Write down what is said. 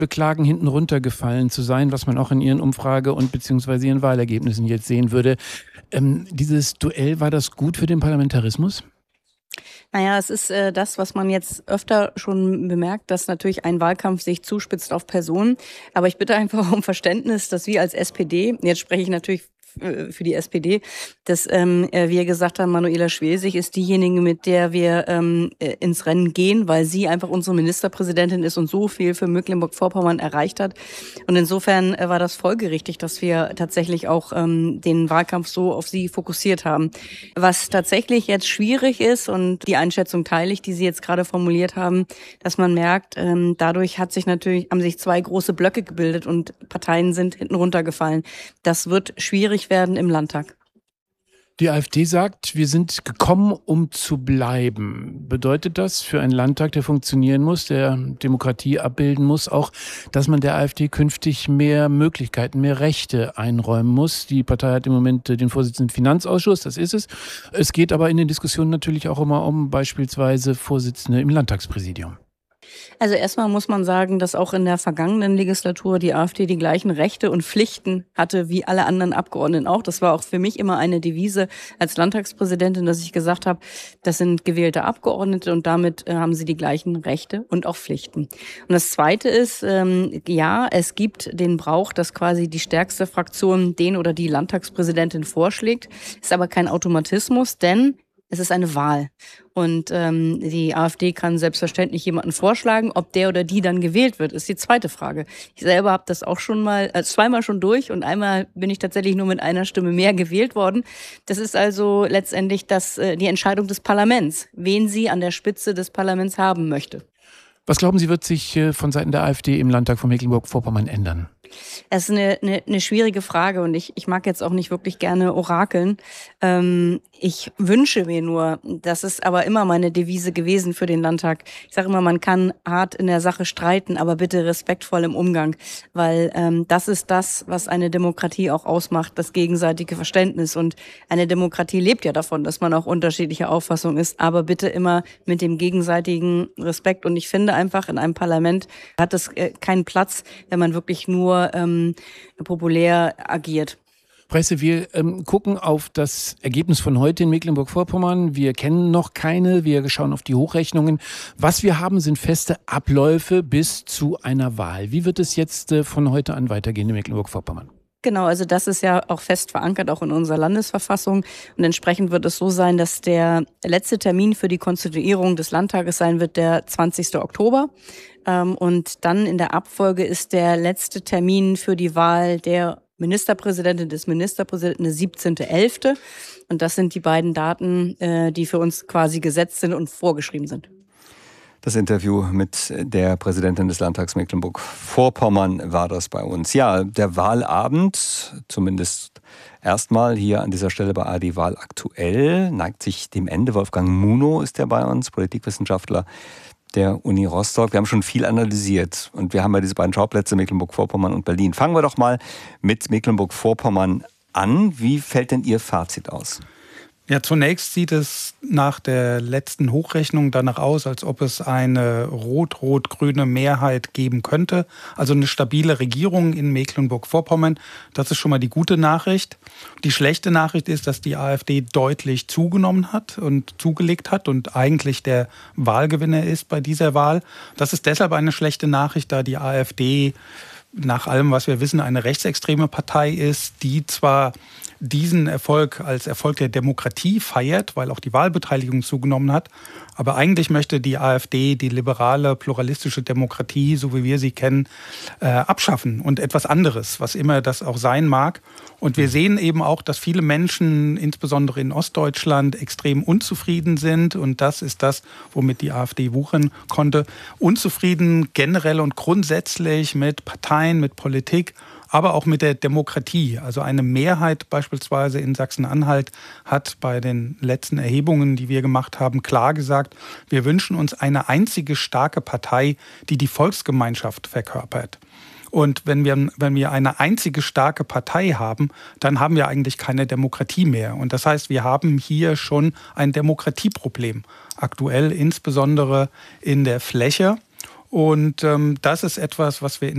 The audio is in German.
beklagen, hinten runtergefallen zu sein, was man auch in Ihren Umfrage- und beziehungsweise Ihren Wahlergebnissen jetzt sehen würde. Dieses Duell, war das gut für den Parlamentarismus? Naja, es ist das, was man jetzt öfter schon bemerkt, dass natürlich ein Wahlkampf sich zuspitzt auf Personen. Aber ich bitte einfach um Verständnis, dass wir als SPD, jetzt spreche ich natürlich für die SPD, dass wir gesagt haben, Manuela Schwesig ist diejenige, mit der wir ins Rennen gehen, weil sie einfach unsere Ministerpräsidentin ist und so viel für Mecklenburg-Vorpommern erreicht hat. Und insofern war das folgerichtig, dass wir tatsächlich auch den Wahlkampf so auf sie fokussiert haben. Was tatsächlich jetzt schwierig ist, und die Einschätzung teile ich, die Sie jetzt gerade formuliert haben, dass man merkt, dadurch haben sich zwei große Blöcke gebildet und Parteien sind hinten runtergefallen. Das wird schwierig werden im Landtag. Die AfD sagt, wir sind gekommen, um zu bleiben. Bedeutet das für einen Landtag, der funktionieren muss, der Demokratie abbilden muss, auch, dass man der AfD künftig mehr Möglichkeiten, mehr Rechte einräumen muss? Die Partei hat im Moment den Vorsitzenden Finanzausschuss, das ist es. Es geht aber in den Diskussionen natürlich auch immer um beispielsweise Vorsitzende im Landtagspräsidium. Also erstmal muss man sagen, dass auch in der vergangenen Legislatur die AfD die gleichen Rechte und Pflichten hatte wie alle anderen Abgeordneten auch. Das war auch für mich immer eine Devise als Landtagspräsidentin, dass ich gesagt habe, das sind gewählte Abgeordnete und damit haben sie die gleichen Rechte und auch Pflichten. Und das Zweite ist, ja, es gibt den Brauch, dass quasi die stärkste Fraktion den oder die Landtagspräsidentin vorschlägt, ist aber kein Automatismus, denn es ist eine Wahl. Und die AfD kann selbstverständlich jemanden vorschlagen. Ob der oder die dann gewählt wird, ist die zweite Frage. Ich selber habe das auch schon zweimal schon durch und einmal bin ich tatsächlich nur mit einer Stimme mehr gewählt worden. Das ist also letztendlich die Entscheidung des Parlaments, wen sie an der Spitze des Parlaments haben möchte. Was glauben Sie, wird sich von Seiten der AfD im Landtag von Mecklenburg-Vorpommern ändern? Es ist eine schwierige Frage und ich mag jetzt auch nicht wirklich gerne orakeln. Ich wünsche mir nur, das ist aber immer meine Devise gewesen für den Landtag. Ich sage immer, man kann hart in der Sache streiten, aber bitte respektvoll im Umgang, weil das ist das, was eine Demokratie auch ausmacht, das gegenseitige Verständnis. Und eine Demokratie lebt ja davon, dass man auch unterschiedlicher Auffassung ist, aber bitte immer mit dem gegenseitigen Respekt. Und ich finde einfach, in einem Parlament hat es keinen Platz, wenn man wirklich nur populär agiert. Presse, wir gucken auf das Ergebnis von heute in Mecklenburg-Vorpommern. Wir kennen noch keine, wir schauen auf die Hochrechnungen. Was wir haben, sind feste Abläufe bis zu einer Wahl. Wie wird es jetzt von heute an weitergehen in Mecklenburg-Vorpommern? Genau, also das ist ja auch fest verankert, auch in unserer Landesverfassung. Und entsprechend wird es so sein, dass der letzte Termin für die Konstituierung des Landtages sein wird, der 20. Oktober. Und dann in der Abfolge ist der letzte Termin für die Wahl der Ministerpräsidentin des Ministerpräsidenten der 17.11. Und das sind die beiden Daten, die für uns quasi gesetzt sind und vorgeschrieben sind. Das Interview mit der Präsidentin des Landtags Mecklenburg-Vorpommern war das bei uns. Ja, der Wahlabend, zumindest erstmal hier an dieser Stelle bei ARD Wahl aktuell, neigt sich dem Ende. Wolfgang Munow ist ja bei uns, Politikwissenschaftler der Uni Rostock. Wir haben schon viel analysiert und wir haben ja diese beiden Schauplätze Mecklenburg-Vorpommern und Berlin. Fangen wir doch mal mit Mecklenburg-Vorpommern an. Wie fällt denn Ihr Fazit aus? Ja, zunächst sieht es nach der letzten Hochrechnung danach aus, als ob es eine rot-rot-grüne Mehrheit geben könnte. Also eine stabile Regierung in Mecklenburg-Vorpommern. Das ist schon mal die gute Nachricht. Die schlechte Nachricht ist, dass die AfD deutlich zugenommen hat und zugelegt hat und eigentlich der Wahlgewinner ist bei dieser Wahl. Das ist deshalb eine schlechte Nachricht, da die AfD nach allem, was wir wissen, eine rechtsextreme Partei ist, die zwar diesen Erfolg als Erfolg der Demokratie feiert, weil auch die Wahlbeteiligung zugenommen hat. Aber eigentlich möchte die AfD die liberale, pluralistische Demokratie, so wie wir sie kennen, abschaffen und etwas anderes, was immer das auch sein mag. Und wir sehen eben auch, dass viele Menschen, insbesondere in Ostdeutschland, extrem unzufrieden sind. Und das ist das, womit die AfD wuchern konnte. Unzufrieden generell und grundsätzlich mit Parteien, mit Politik, aber auch mit der Demokratie. Also eine Mehrheit beispielsweise in Sachsen-Anhalt hat bei den letzten Erhebungen, die wir gemacht haben, klar gesagt, wir wünschen uns eine einzige starke Partei, die die Volksgemeinschaft verkörpert. Und wenn wir eine einzige starke Partei haben, dann haben wir eigentlich keine Demokratie mehr. Und das heißt, wir haben hier schon ein Demokratieproblem, aktuell insbesondere in der Fläche. Und das ist etwas, was wir in